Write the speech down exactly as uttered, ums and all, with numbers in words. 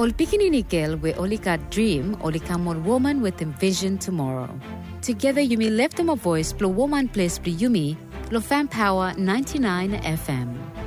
Ol pikinini girl we olika dream, olika mon woman with a vision tomorrow. Together you may lift them a voice, blow woman place, blow yumi, lo fan power ninety-nine F M.